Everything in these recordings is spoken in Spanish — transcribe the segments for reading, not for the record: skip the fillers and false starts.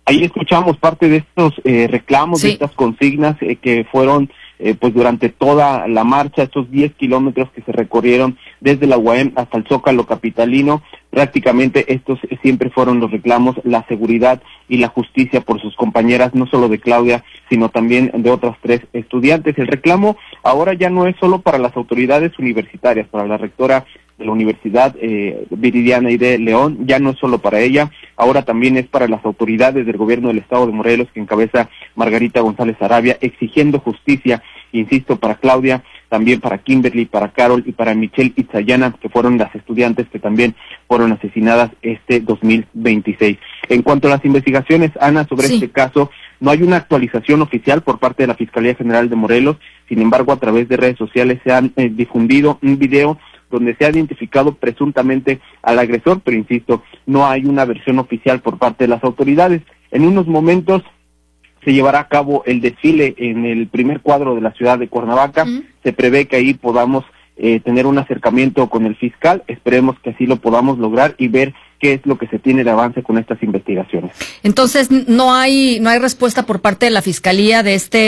Ahí escuchamos parte de estos reclamos, sí, de estas consignas que fueron pues durante toda la marcha, estos 10 kilómetros que se recorrieron desde la UAM hasta el Zócalo capitalino. Prácticamente estos siempre fueron los reclamos, la seguridad y la justicia por sus compañeras, no solo de Claudia, sino también de otras 3 estudiantes. El reclamo ahora ya no es solo para las autoridades universitarias, para la rectora de la Universidad Viridiana Aide León, ya no es solo para ella, ahora también es para las autoridades del gobierno del estado de Morelos, que encabeza Margarita González Arabia, exigiendo justicia, insisto, para Claudia, también para Kimberly, para Carol y para Michelle Itzayana, que fueron las estudiantes que también fueron asesinadas este 2026. En cuanto a las investigaciones, Ana, sobre este caso, no hay una actualización oficial por parte de la Fiscalía General de Morelos. Sin embargo, a través de redes sociales se han difundido un video donde se ha identificado presuntamente al agresor, pero insisto, no hay una versión oficial por parte de las autoridades. En unos momentos se llevará a cabo el desfile en el primer cuadro de la ciudad de Cuernavaca. Se prevé que ahí podamos tener un acercamiento con el fiscal. Esperemos que así lo podamos lograr y ver qué es lo que se tiene de avance con estas investigaciones. Entonces, no hay respuesta por parte de la Fiscalía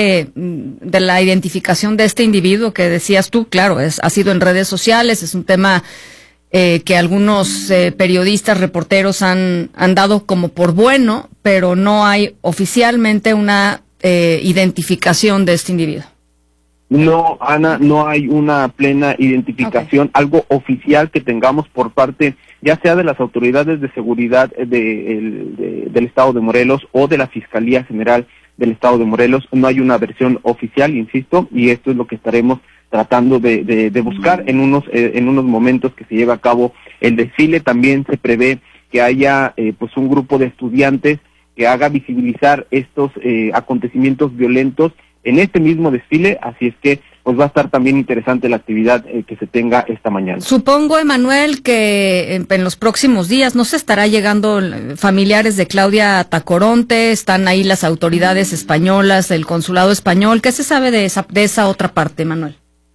de la identificación de este individuo que decías tú. Claro, ha sido en redes sociales, es un tema que algunos periodistas, reporteros han dado como por bueno, pero no hay oficialmente una identificación de este individuo. No, Ana, no hay una plena identificación, algo oficial que tengamos por parte, ya sea de las autoridades de seguridad del Estado de Morelos o de la Fiscalía General del Estado de Morelos. No hay una versión oficial, insisto, y esto es lo que estaremos tratando de buscar en unos momentos que se lleve a cabo el desfile. También se prevé que haya pues un grupo de estudiantes que haga visibilizar estos acontecimilos violentos en este mismo desfile, así es que pues va a estar también interesante la actividad que se tenga esta mañana. Supongo, Emanuel, que en los próximos días no se estará llegando familiares de Claudia Tacoronte, están ahí las autoridades españolas, el consulado español. ¿Qué se sabe de esa otra parte, Emanuel?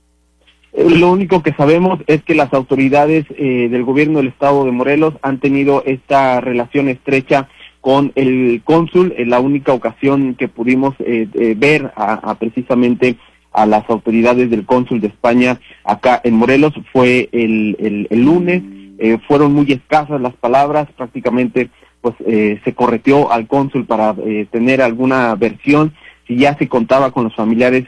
Lo único que sabemos es que las autoridades del gobierno del estado de Morelos han tenido esta relación estrecha con el cónsul. En la única ocasión que pudimos ver precisamente a las autoridades del cónsul de España acá en Morelos fue el lunes. Fueron muy escasas las palabras, prácticamente pues se correteó al cónsul para tener alguna versión, si ya se contaba con los familiares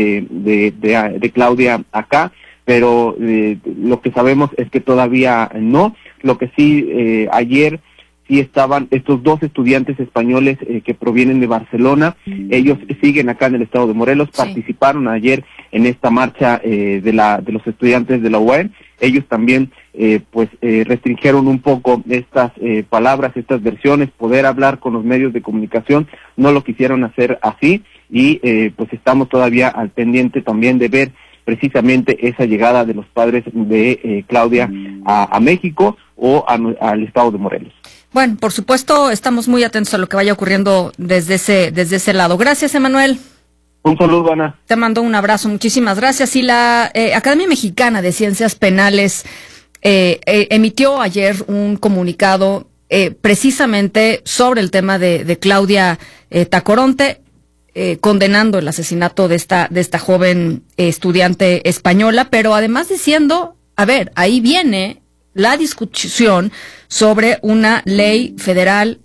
de Claudia acá, pero lo que sabemos es que todavía no. Lo que sí, ayer sí estaban estos 2 estudiantes españoles que provienen de Barcelona. Ellos siguen acá en el estado de Morelos, participaron ayer en esta marcha de los estudiantes de la UAM. Ellos también restringieron un poco estas palabras, estas versiones, poder hablar con los medios de comunicación, no lo quisieron hacer así, y pues estamos todavía al pendiente también de ver precisamente esa llegada de los padres de Claudia a México o al estado de Morelos. Bueno, por supuesto, estamos muy atentos a lo que vaya ocurriendo desde ese lado. Gracias, Emanuel. Un saludo, Ana. Te mando un abrazo, muchísimas gracias. Y la Academia Mexicana de Ciencias Penales emitió ayer un comunicado precisamente sobre el tema de Claudia Tacoronte, condenando el asesinato de esta joven estudiante española, pero además diciendo, a ver, ahí viene la discusión sobre una ley federal